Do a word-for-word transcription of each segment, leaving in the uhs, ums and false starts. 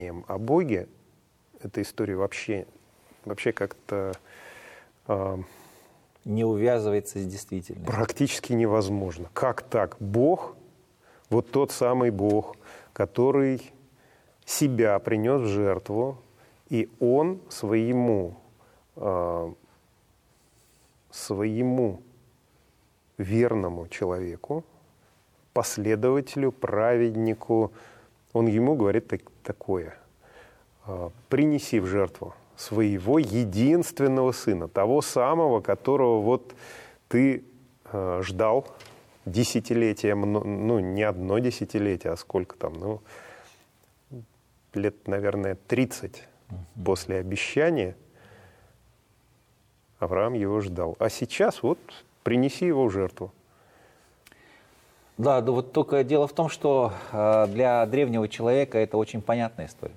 о Боге, эта история вообще, вообще как-то э, не увязывается с действительностью. Практически невозможно. Как так? Бог, вот тот самый Бог, который себя принес в жертву, и Он своему, э, своему верному человеку, последователю, праведнику, Он ему говорит так, такое: принеси в жертву своего единственного сына, того самого, которого вот ты э, ждал десятилетия, ну, не одно десятилетие, а сколько там, ну, лет, наверное, тридцать uh-huh. после обещания Авраам его ждал. А сейчас вот принеси его в жертву. Да, да, вот только дело в том, что э, для древнего человека это очень понятная история.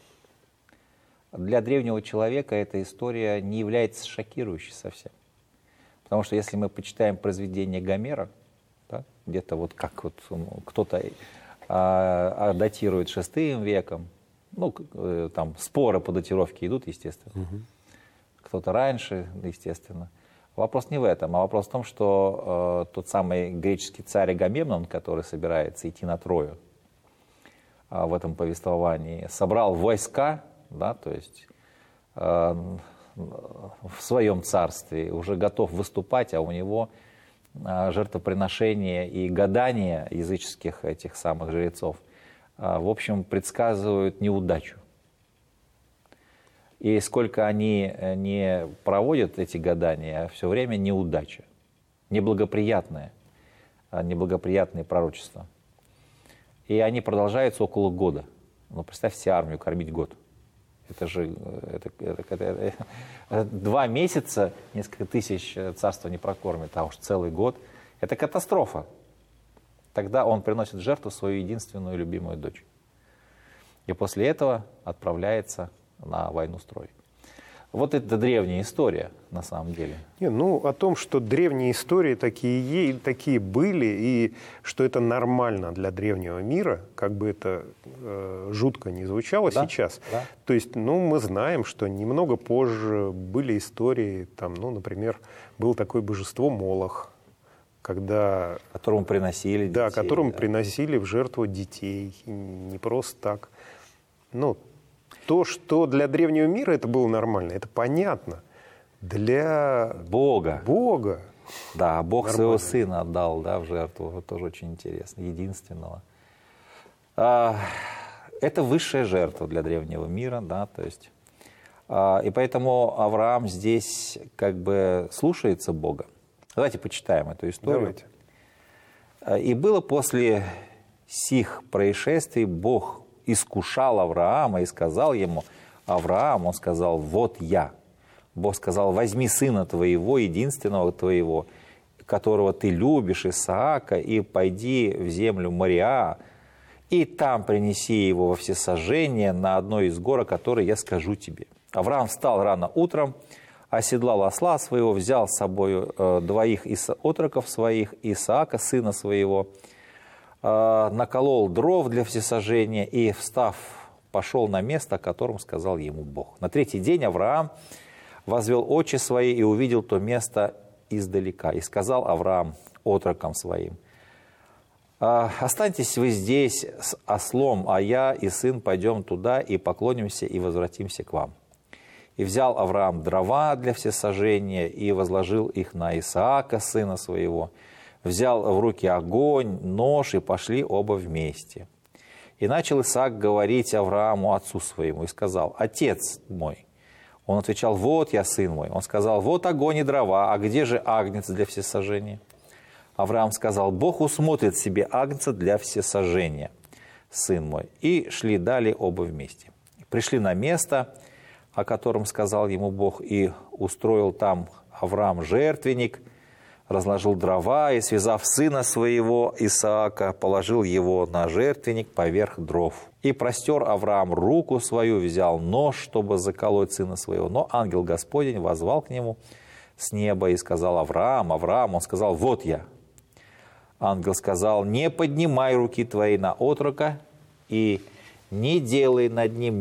Для древнего человека эта история не является шокирующей совсем. Потому что если мы почитаем произведения Гомера, да, где-то вот как вот ну, кто-то а, датирует шестым веком, ну, э, там споры по датировке идут, естественно. Угу. Кто-то раньше, естественно. Вопрос не в этом, а вопрос в том, что э, тот самый греческий царь Агамемнон, который собирается идти на Трою э, в этом повествовании, собрал войска, да, то есть э, в своем царстве уже готов выступать, а у него э, жертвоприношения и гадания языческих этих самых жрецов, э, в общем, предсказывают неудачу. И сколько они не проводят эти гадания, все время неудача, неблагоприятное, неблагоприятные пророчества. И они продолжаются около года. Ну, представьте себе армию кормить год. Это же это, это, это, это, два месяца, несколько тысяч царства не прокормит, а уж целый год. Это катастрофа. Тогда он приносит в жертву свою единственную любимую дочь. И после этого отправляется на войну с Троей. Вот это древняя история, на самом деле. Не, ну, о том, что древние истории такие, такие были, и что это нормально для древнего мира, как бы это э, жутко не звучало да? сейчас. Да. То есть, ну, мы знаем, что немного позже были истории, там, ну, например, было такое божество Молох, когда... Которому приносили детей. Да, которому да. приносили в жертву детей, не просто так. Ну, то, что для древнего мира это было нормально, это понятно. Для Бога. Бога. Да, Бог нормально. Своего Сына отдал, да, в жертву. Это тоже очень интересно. Единственного. А, это высшая жертва для древнего мира, да, то есть. А, и поэтому Авраам здесь как бы слушается Бога. Давайте почитаем эту историю. Давайте. И было после сих происшествий Бог искушал Авраама и сказал ему: Авраам, он сказал: вот я. Бог сказал: возьми сына твоего, единственного твоего, которого ты любишь, Исаака, и пойди в землю Мориа, и там принеси его во всесожжение на одной из гор, о которой я скажу тебе. Авраам встал рано утром, оседлал осла своего, взял с собой э, двоих из отроков своих, Исаака, сына своего, наколол дров для всесожжения и, встав, пошел на место, о котором сказал ему Бог. На третий день Авраам возвел очи свои и увидел то место издалека. И сказал Авраам отрокам своим: останьтесь вы здесь с ослом, а я и сын пойдем туда и поклонимся и возвратимся к вам. И взял Авраам дрова для всесожжения и возложил их на Исаака, сына своего. Взял в руки огонь, нож, и пошли оба вместе. И начал Исаак говорить Аврааму, отцу своему, и сказал: отец мой. Он отвечал: вот я, сын мой. Он сказал: вот огонь и дрова, а где же агнец для всесожжения? Авраам сказал: Бог усмотрит себе агнца для всесожжения, сын мой. И шли далее оба вместе. Пришли на место, о котором сказал ему Бог, и устроил там Авраам жертвенник, разложил дрова и, связав сына своего Исаака, положил его на жертвенник поверх дров. И простер Авраам руку свою, взял нож, чтобы заколоть сына своего. Но ангел Господень воззвал к нему с неба и сказал: Авраам, Авраам. Он сказал: вот я. Ангел сказал: не поднимай руки твои на отрока и не делай над ним